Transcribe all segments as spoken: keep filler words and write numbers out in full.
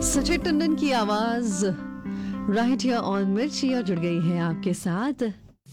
सचिन टंडन की आवाज right here on मिर्ची और जुड़ गई है आपके साथ।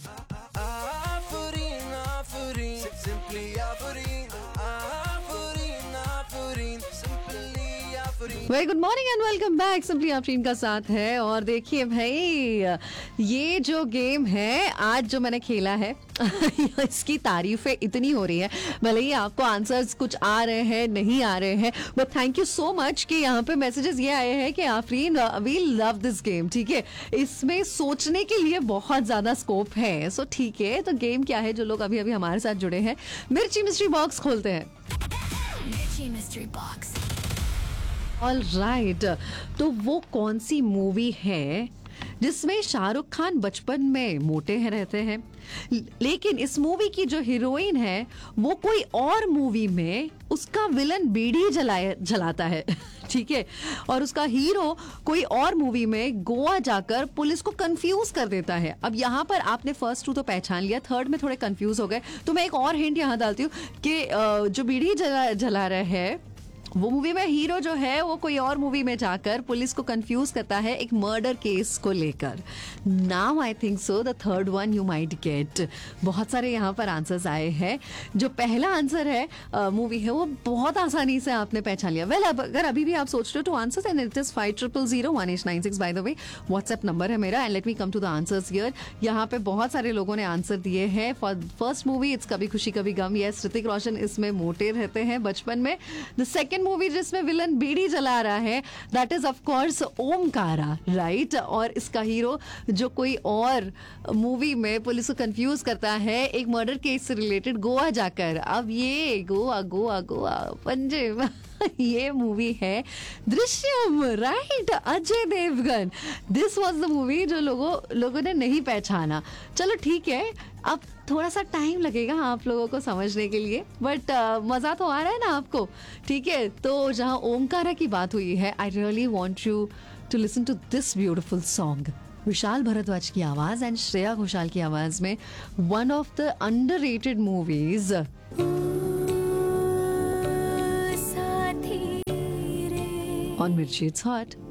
Very good morning and welcome back. Simply Afreen का साथ है। और देखिए भाई, ये जो गेम है आज जो मैंने खेला है इसकी तारीफें इतनी हो रही है, भले ही आपको आंसर्स कुछ आ रहे हैं नहीं आ रहे हैं, but thank you so much कि यहाँ पे मैसेजेस ये आए हैं कि Afreen we love this game. ठीक है, इसमें सोचने के लिए बहुत ज्यादा स्कोप है। सो ठीक है, तो गेम क्या है जो लोग अभी अभी हमारे साथ जुड़े हैं, मिर्ची मिस्ट्री बॉक्स खोलते हैं। मिर्ची मिस्ट्री बॉक्स। ऑल राइट, तो वो कौन सी मूवी है जिसमें शाहरुख खान बचपन में मोटे हैं रहते हैं, लेकिन इस मूवी की जो हीरोइन है वो कोई और मूवी में उसका विलन बीड़ी जलाए जलाता है। ठीक है, और उसका हीरो कोई और मूवी में गोवा जाकर पुलिस को कंफ्यूज कर देता है। अब यहाँ पर आपने फर्स्ट टू तो पहचान लिया, थर्ड में थोड़े कंफ्यूज हो गए, तो मैं एक और हिंट यहाँ डालती हूँ कि जो बीड़ी जला जला रहा है वो मूवी में हीरो जो है वो कोई और मूवी में जाकर पुलिस को कंफ्यूज करता है एक मर्डर केस को लेकर। Now I think so the third one you might get. बहुत सारे यहाँ पर आंसर्स आए हैं। जो पहला आंसर है मूवी है वो बहुत आसानी से आपने पहचान लिया। वेल well, अगर अभी भी आप सोच रहे हो तो answer and it is five triple zero one eight nine six. By the way WhatsApp number है मेरा and let me come to the answers here. यहाँ पे बहुत सारे लोगों ने आंसर दिए हैं। फॉर फर्स्ट मूवी इट्स कभी खुशी कभी गम, यस ऋतिक रोशन इसमें मोटे रहते हैं बचपन में। द सेकेंड मूवी जिसमें विलन बीड़ी जला रहा है that is of course Omkara, right. और इसका हीरो जो कोई और मूवी में पुलिस को कंफ्यूज करता है एक मर्डर केस से रिलेटेड गोवा जाकर। अब ये गोवा गोवा गोवा पंजाब ये मूवी है Drishyam, right, Ajay Devgan. This was the movie जो लोगों लोगों ने नहीं पहचाना। चलो ठीक है, अब थोड़ा सा टाइम लगेगा आप लोगों को समझने के लिए, बट uh, मजा तो आ रहा है ना आपको। ठीक है, तो जहां ओमकारा की बात हुई है, I really want you to listen to this beautiful song. विशाल भरद्वाज की आवाज एंड श्रेया घोषाल की आवाज में one of the underrated movies on Mirchi It's Hot.